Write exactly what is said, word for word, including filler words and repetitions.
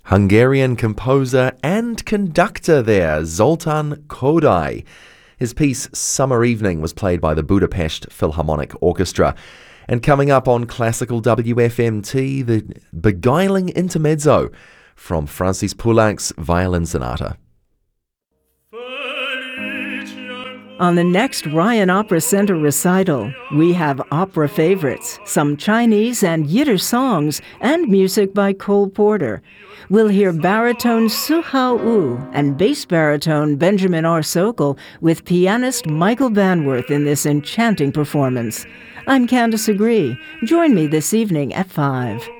Hungarian composer and conductor there, Zoltán Kodály. His piece Summer Evening was played by the Budapest Philharmonic Orchestra. And coming up on Classical W F M T, the beguiling intermezzo from Francis Poulenc's Violin Sonata. On the next Ryan Opera Center recital, we have opera favorites, some Chinese and Yiddish songs, and music by Cole Porter. We'll hear baritone Su-Hao Wu and bass baritone Benjamin R. Sokol with pianist Michael Banworth in this enchanting performance. I'm Candace Agree. Join me this evening at five.